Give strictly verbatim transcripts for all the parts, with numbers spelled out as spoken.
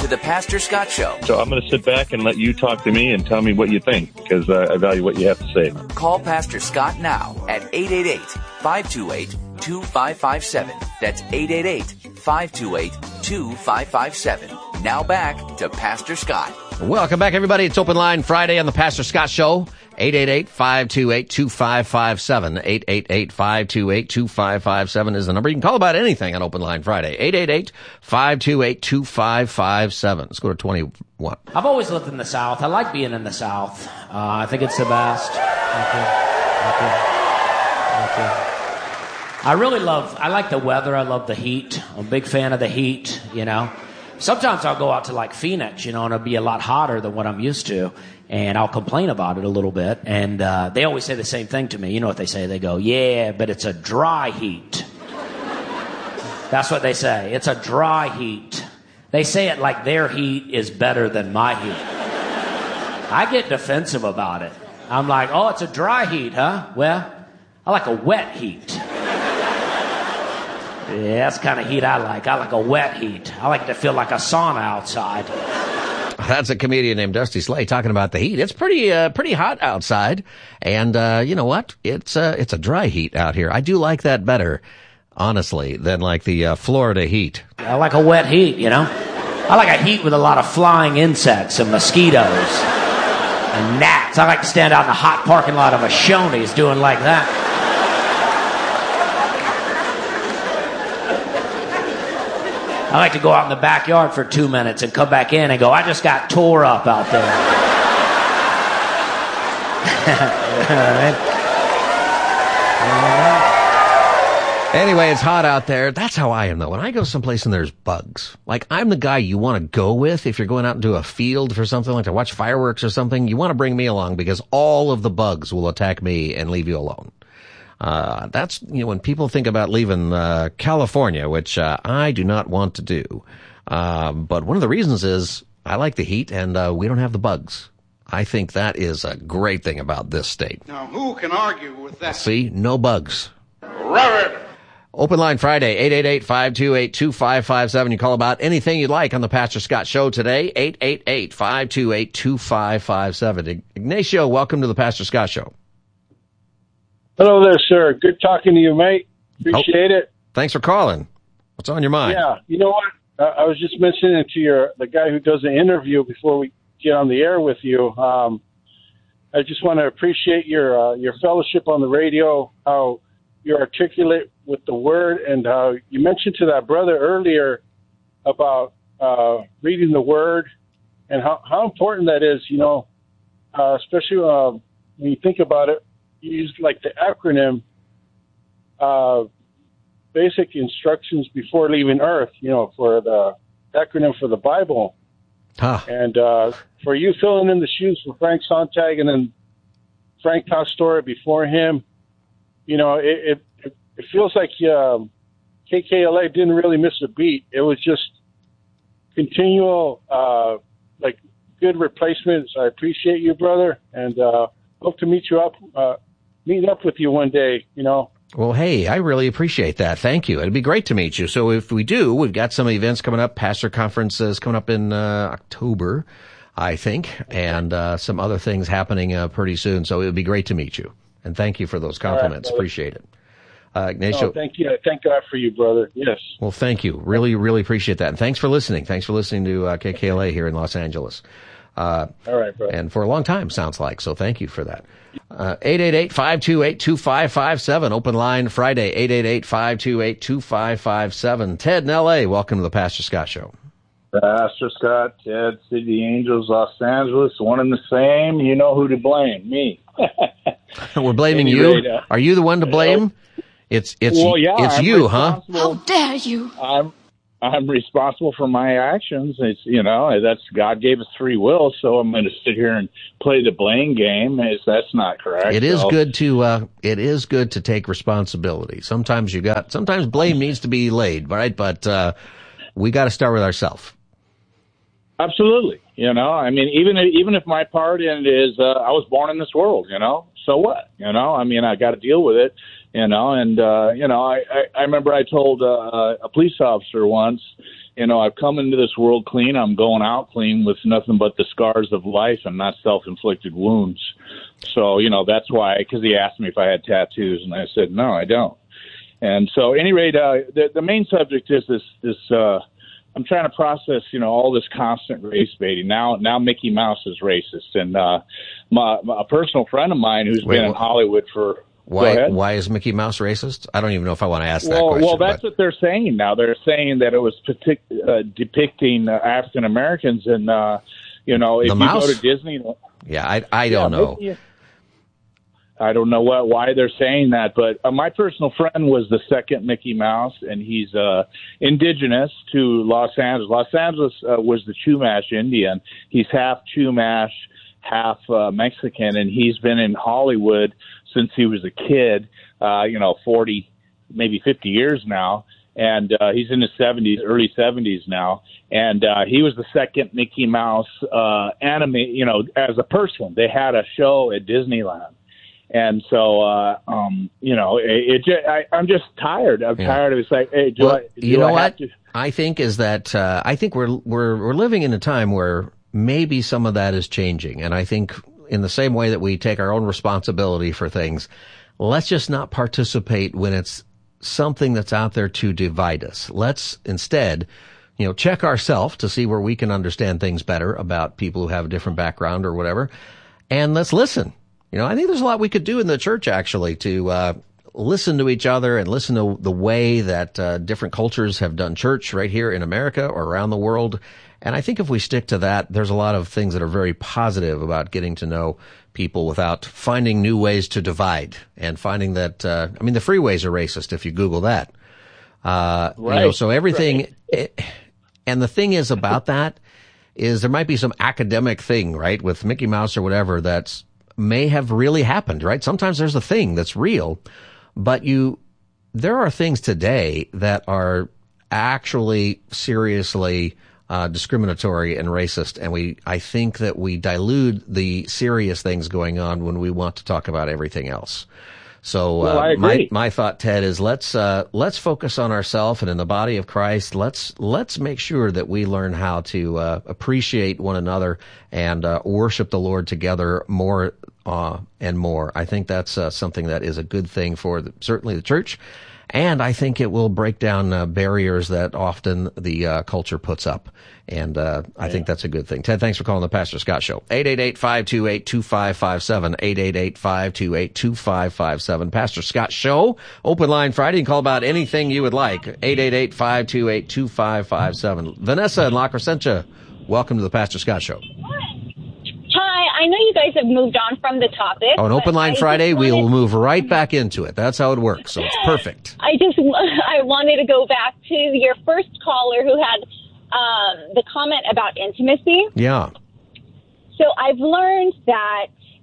The Pastor Scott Show. So I'm going to sit back and let you talk to me and tell me what you think, because uh, I value what you have to say. Call Pastor Scott now at eight eight eight, five two eight, two five five seven. That's eight eight eight, five two eight, two five five seven. Now back to Pastor Scott. Welcome back, everybody. It's Open Line Friday on the Pastor Scott Show. eight eight eight, five two eight, two five five seven. eight eight eight, five two eight, two five five seven is the number. You can call about anything on Open Line Friday. eight eight eight, five two eight, two five five seven. Let's go to twenty-one. I've always lived in the South. I like being in the South. Uh, I think it's the best. Thank you. Thank you. Thank you. I really love, I like the weather. I love the heat. I'm a big fan of the heat, you know. Sometimes I'll go out to like Phoenix, you know, and it'll be a lot hotter than what I'm used to. And I'll complain about it a little bit. And uh, they always say the same thing to me. You know what they say? They go, yeah, but it's a dry heat. That's what they say. It's a dry heat. They say it like their heat is better than my heat. I get defensive about it. I'm like, oh, it's a dry heat, huh? Well, I like a wet heat. Yeah, that's the kind of heat I like. I like a wet heat. I like to feel like a sauna outside. That's a comedian named Dusty Slay talking about the heat. It's pretty, uh, pretty hot outside. And, uh, you know what? It's, uh, it's a dry heat out here. I do like that better, honestly, than like the, uh, Florida heat. I like a wet heat, you know? I like a heat with a lot of flying insects and mosquitoes and gnats. I like to stand out in the hot parking lot of a Shoney's doing like that. I like to go out in the backyard for two minutes and come back in and go, I just got tore up out there. Anyway, it's hot out there. That's how I am, though. When I go someplace and there's bugs, like I'm the guy you want to go with if you're going out into a field for something, like to watch fireworks or something. You want to bring me along because all of the bugs will attack me and leave you alone. Uh, that's, you know, when people think about leaving, uh, California, which, uh, I do not want to do. Um, but one of the reasons is I like the heat and, uh, we don't have the bugs. I think that is a great thing about this state. Now, who can argue with that? See? No bugs. Robert! Open Line Friday, eight eight eight, five two eight, two five five seven. You call about anything you'd like on the Pastor Scott Show today, eight eight eight, five two eight, two five five seven. Ignacio, welcome to the Pastor Scott Show. Hello there, sir. Good talking to you, mate. Appreciate oh, it. Thanks for calling. What's on your mind? Yeah, you know what? Uh, I was just mentioning to your the guy who does the interview before we get on the air with you. Um, I just want to appreciate your uh, your fellowship on the radio, how you're articulate with the word, and how you mentioned to that brother earlier about uh, reading the word and how, how important that is, you know, uh, especially uh, when you think about it. You use like the acronym, uh, basic instructions before leaving Earth, you know, for the acronym for the Bible. Huh. And uh, for you filling in the shoes for Frank Sontag and then Frank Pastore before him, you know, it it, it feels like um, K K L A didn't really miss a beat. It was just continual, uh, like, good replacements. I appreciate you, brother, and uh, hope to meet you up. Uh, meet up with you one day, you know. Well, hey, I really appreciate that. Thank you. It'd be great to meet you. So if we do, we've got some events coming up, pastor conferences coming up in uh, October, I think, and uh, some other things happening uh, pretty soon. So it would be great to meet you. And thank you for those compliments. Right, appreciate it. Uh, Ignacio. Oh, thank you. Thank God for you, brother. Yes. Well, thank you. Really, really appreciate that. And thanks for listening. Thanks for listening to uh, K K L A here in Los Angeles. Uh, All right, brother. And for a long time, sounds like. So thank you for that. Uh, eight eight eight, five two eight, two five five seven. Open line Friday, eight eight eight, five two eight, two five five seven. Ted in L A, welcome to the Pastor Scott Show. Pastor Scott, Ted, City Angels, Los Angeles, one and the same. You know who to blame, me. We're blaming anyway, you. Uh, Are you the one to blame? It's it's well, yeah, it's I'm you, huh? How dare you? I'm I'm responsible for my actions. It's, you know, that's God gave us free will, so I'm going to sit here and play the blame game. It's, that's not correct. It is so. good to uh, it is good to take responsibility. Sometimes you got sometimes blame needs to be laid, right? But uh, we got to start with ourselves. Absolutely. You know, I mean, even even if my part in it is uh, I was born in this world, you know, so what? You know, I mean, I got to deal with it. You know, and, uh, you know, I, I, I remember I told uh, a police officer once, you know, I've come into this world clean. I'm going out clean with nothing but the scars of life and not self-inflicted wounds. So, you know, that's why, because he asked me if I had tattoos, and I said, no, I don't. And so, at any rate, uh, the, the main subject is this, this uh, I'm trying to process, you know, all this constant race baiting. Now, now Mickey Mouse is racist. And uh, my, my, a personal friend of mine who's Wait, been in what? Hollywood for... Why why is Mickey Mouse racist? I don't even know if I want to ask that well, question. Well, that's but. what they're saying now. They're saying that it was partic- uh, depicting uh, African Americans, and uh, you know, if The you mouse? go to Disney, Yeah, I I don't yeah, know. Mickey, I don't know what why they're saying that, but uh, my personal friend was the second Mickey Mouse, and he's uh, indigenous to Los Angeles. Los Angeles uh, was the Chumash Indian. He's half Chumash, half uh, Mexican, and he's been in Hollywood since he was a kid, uh, you know, forty, maybe fifty years now. And uh, he's in his seventies, early seventies now. And uh, he was the second Mickey Mouse uh, anime, you know, as a person. They had a show at Disneyland. And so, uh, um, you know, it, it just, I, I'm just tired. I'm Yeah. tired of it. It's like, hey, do Well, I, do you know I have what? to? I think is that uh, I think we're we're we're living in a time where maybe some of that is changing, and I think in the same way that we take our own responsibility for things, let's just not participate when it's something that's out there to divide us. Let's instead, you know, check ourselves to see where we can understand things better about people who have a different background or whatever, and let's listen. You know, I think there's a lot we could do in the church actually to uh listen to each other and listen to the way that uh, different cultures have done church right here in America or around the world. And I think if we stick to that, there's a lot of things that are very positive about getting to know people without finding new ways to divide and finding that, uh, I mean, the freeways are racist if you Google that. Uh, Right. You know, so everything, Right. it, and the thing is about that is there might be some academic thing, right, with Mickey Mouse or whatever that's may have really happened, right? Sometimes there's a thing that's real, but you, there are things today that are actually seriously uh, discriminatory and racist, and we, I think that we dilute the serious things going on when we want to talk about everything else. So Well, uh, I my agree. my thought, Ted, is let's uh, let's focus on ourselves and in the body of Christ. Let's let's make sure that we learn how to uh, appreciate one another and uh, worship the Lord together more uh, and more. I think that's uh, something that is a good thing for the, certainly the church. And I think it will break down uh, barriers that often the uh, culture puts up. And uh, I yeah. think that's a good thing. Ted, thanks for calling the Pastor Scott Show. eight eight eight, five two eight, two five five seven. eight eight eight, five two eight, two five five seven. Pastor Scott Show. Open line Friday. You can call about anything you would like. eight eight eight, five two eight, two five five seven. Vanessa in La Crescenta, welcome to the Pastor Scott Show. Hi, I know you guys have moved on from the topic. On Open Line I Friday, wanted, we'll move right back into it. That's how it works, so it's perfect. I just I wanted to go back to your first caller who had um, the comment about intimacy. Yeah. So I've learned that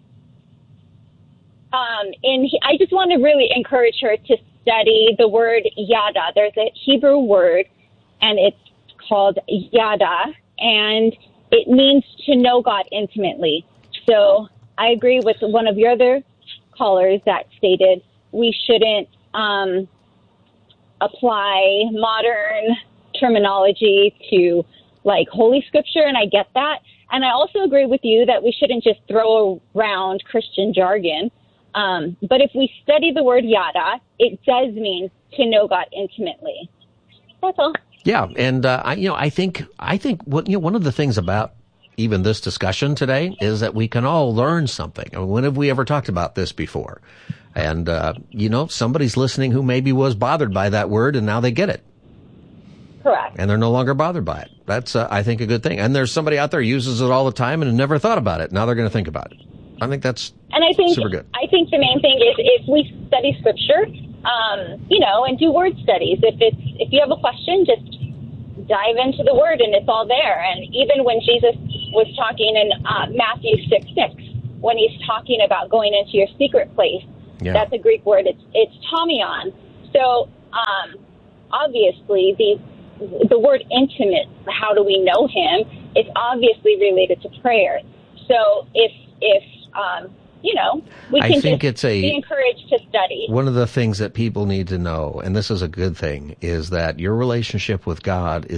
um, in I just want to really encourage her to study the word yada. There's a Hebrew word, and it's called yada, and it means to know God intimately. So I agree with one of your other callers that stated we shouldn't um, apply modern terminology to like Holy Scripture, and I get that. And I also agree with you that we shouldn't just throw around Christian jargon. Um, but if we study the word yada, it does mean to know God intimately. That's all. Yeah, and uh, I, you know, I think I think what you know, one of the things about even this discussion today is that we can all learn something. I mean, when have we ever talked about this before? And uh, you know, somebody's listening who maybe was bothered by that word, and now they get it. Correct. And they're no longer bothered by it. That's, uh, I think, a good thing. And there's somebody out there who uses it all the time and never thought about it. Now they're going to think about it. I think that's and I think super good. I think the main thing is if we study Scripture, um, you know, and do word studies. If it's if you have a question, just dive into the Word, and it's all there. And even when Jesus was talking in uh, Matthew six six, when he's talking about going into your secret place, yeah. that's a Greek word. It's it's tomion. So um, obviously the the word intimate. How do we know Him? It's obviously related to prayer. So if if um, you know, we can I think just it's a, be encouraged to study. One of the things that people need to know, and this is a good thing, is that your relationship with God is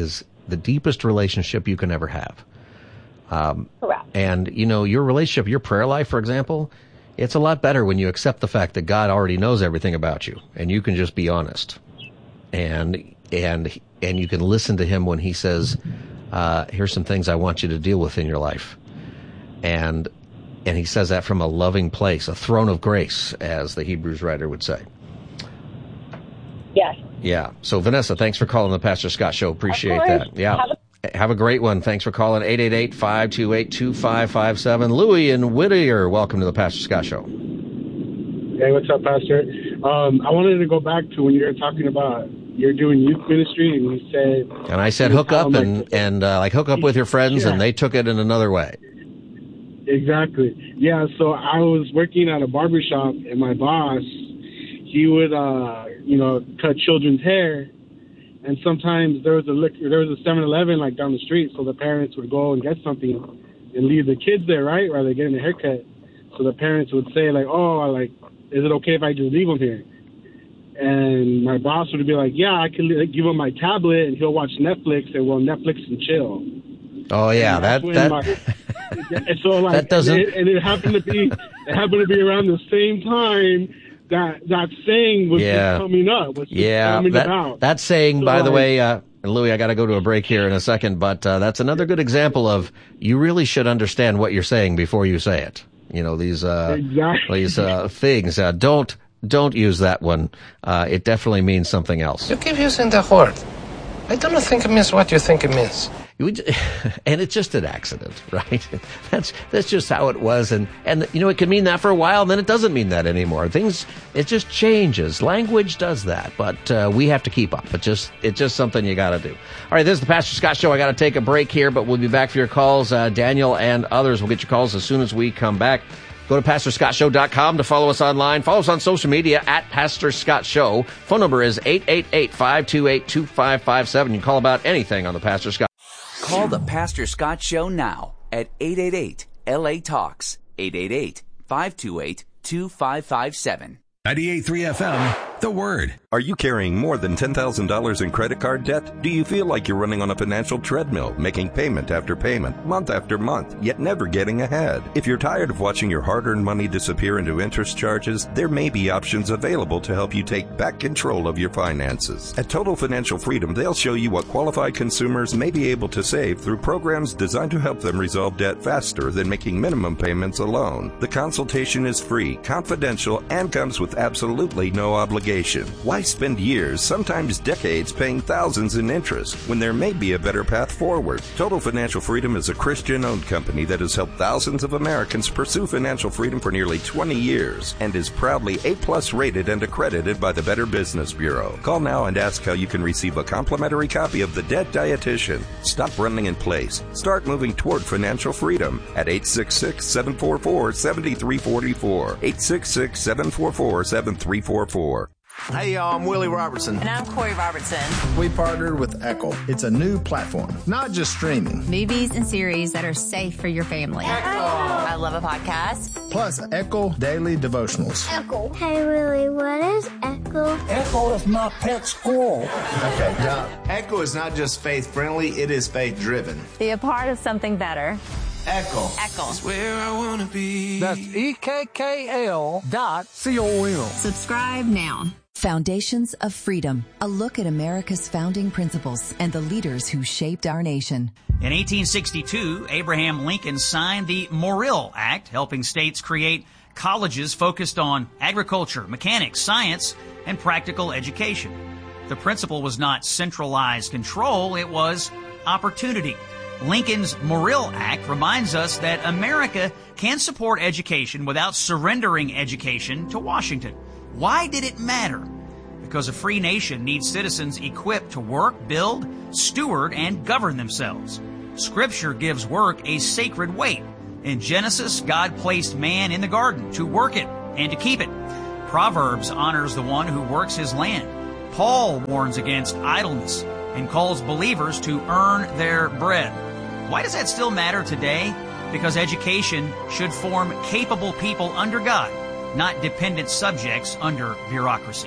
the deepest relationship you can ever have. Um, Correct. And, you know, your relationship, your prayer life, for example, it's a lot better when you accept the fact that God already knows everything about you, and you can just be honest. And and and you can listen to him when he says, uh, here's some things I want you to deal with in your life. And and he says that from a loving place, a throne of grace, as the Hebrews writer would say. Yes. Yeah. So, Vanessa, thanks for calling the Pastor Scott Show. Appreciate that. Yeah. Have a, Have a great one. Thanks for calling eight eight eight, five two eight, two five five seven. Louis in Whittier, welcome to the Pastor Scott Show. Hey, what's up, Pastor? Um, I wanted to go back to when you were talking about you're doing youth ministry, and you said... And I said hook up and, like, and uh, like hook up with your friends, yeah. And they took it in another way. Exactly. Yeah, so I was working at a barbershop, and my boss, he would, uh, you know, cut children's hair, and sometimes there was a liquor, there was a seven eleven like down the street, so the parents would go and get something and leave the kids there, right, while they're getting a haircut. So the parents would say, like, oh, like, is it okay if I just leave them here? And my boss would be like, yeah, I can give him my tablet, and he'll watch Netflix, and we'll Netflix and chill. Oh, yeah, that... that... My, and so, like, that doesn't... and, it, and it happened to be it happened to be around the same time that that saying was yeah. just coming up. Was just yeah, coming that, about. that saying, so, by like, the way, uh, Louis, I got to go to a break here in a second, but uh, that's another good example of you really should understand what you're saying before you say it. You know, these uh, exactly. these uh, things. Uh, don't don't use that one. Uh, it definitely means something else. You keep using the word. I don't think it means what you think it means. And it's just an accident, right? That's that's just how it was, and and you know it can mean that for a while, and then it doesn't mean that anymore. Things it just changes. Language does that, but uh, we have to keep up. It just it's just something you got to do. All right, this is the Pastor Scott Show. I got to take a break here, but we'll be back for your calls. Uh, Daniel and others will get your calls as soon as we come back. Go to pastor scott show dot com to follow us online. Follow us on social media at Pastor Scott Show. Phone number is eight eight eight, five two eight, two five five seven. You can call about anything on the Pastor Scott. Call the Pastor Scott Show now at eight eight eight, L A Talks, eight eight eight, five two eight, two five five seven. ninety-eight point three F M, The Word. Are you carrying more than ten thousand dollars in credit card debt? Do you feel like you're running on a financial treadmill, making payment after payment, month after month, yet never getting ahead? If you're tired of watching your hard-earned money disappear into interest charges, there may be options available to help you take back control of your finances. At Total Financial Freedom, they'll show you what qualified consumers may be able to save through programs designed to help them resolve debt faster than making minimum payments alone. The consultation is free, confidential, and comes with absolutely no obligation. Why spend years, sometimes decades, paying thousands in interest when there may be a better path forward? Total Financial Freedom is a Christian-owned company that has helped thousands of Americans pursue financial freedom for nearly twenty years and is proudly A plus rated and accredited by the Better Business Bureau. Call now and ask how you can receive a complimentary copy of The Debt Dietitian. Stop running in place. Start moving toward financial freedom at eight six six, seven four four, seven three four four. eight six six, seven four four, seven three four four. Hey, y'all, I'm Willie Robertson. And I'm Corey Robertson. We partnered with Echo. It's a new platform, not just streaming. Movies and series that are safe for your family. Echo. I love a podcast. Plus, Echo Daily Devotionals. Echo. Hey, Willie, what is Echo? Echo is my pet squirrel. Okay, now, Echo is not just faith-friendly, it is faith-driven. Be a part of something better. Echo. Echo. That's where I want to be. That's E K K L dot C O M. Subscribe now. Foundations of Freedom, a look at America's founding principles and the leaders who shaped our nation. In eighteen sixty-two, Abraham Lincoln signed the Morrill Act, helping states create colleges focused on agriculture, mechanics, science, and practical education. The principle was not centralized control, it was opportunity. Lincoln's Morrill Act reminds us that America can support education without surrendering education to Washington. Why did it matter? Because a free nation needs citizens equipped to work, build, steward, and govern themselves. Scripture gives work a sacred weight. In Genesis, God placed man in the garden to work it and to keep it. Proverbs honors the one who works his land. Paul warns against idleness and calls believers to earn their bread. Why does that still matter today? Because education should form capable people under God, not dependent subjects under bureaucracy.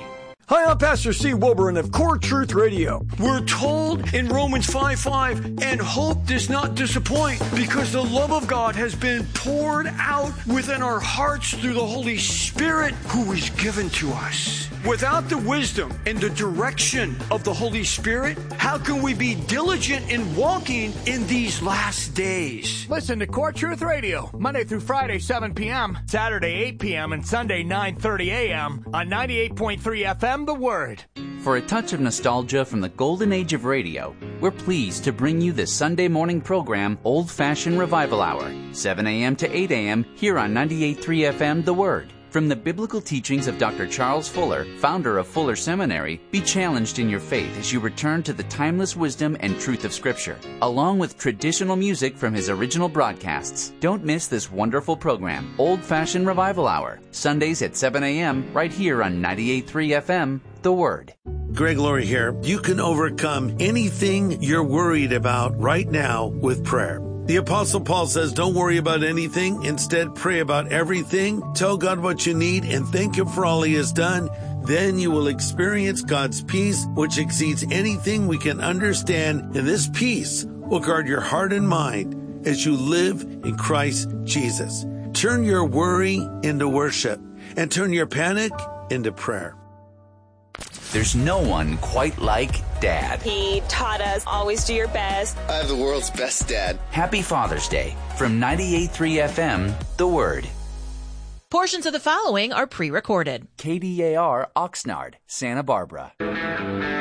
Hi, I'm Pastor Steve Wilburn of Core Truth Radio. We're told in Romans five five, and hope does not disappoint because the love of God has been poured out within our hearts through the Holy Spirit who is given to us. Without the wisdom and the direction of the Holy Spirit, how can we be diligent in walking in these last days? Listen to Core Truth Radio, Monday through Friday, seven p.m., Saturday, eight p.m., and Sunday, nine thirty a.m. on ninety-eight point three F M, The Word. For a touch of nostalgia from the golden age of radio, we're pleased to bring you the Sunday morning program, Old Fashioned Revival Hour, seven a.m. to eight a.m. here on ninety-eight point three F M, The Word. From the biblical teachings of Doctor Charles Fuller, founder of Fuller Seminary, be challenged in your faith as you return to the timeless wisdom and truth of Scripture, along with traditional music from his original broadcasts. Don't miss this wonderful program, Old Fashioned Revival Hour, Sundays at seven a.m. right here on ninety-eight point three F M, The Word. Greg Laurie here. You can overcome anything you're worried about right now with prayer. The Apostle Paul says, don't worry about anything. Instead, pray about everything. Tell God what you need and thank Him for all He has done. Then you will experience God's peace, which exceeds anything we can understand. And this peace will guard your heart and mind as you live in Christ Jesus. Turn your worry into worship and turn your panic into prayer. There's no one quite like Dad. He taught us always do your best. I have the world's best dad. Happy Father's Day from ninety-eight point three F M, The Word. Portions of the following are pre-recorded. K D A R Oxnard, Santa Barbara.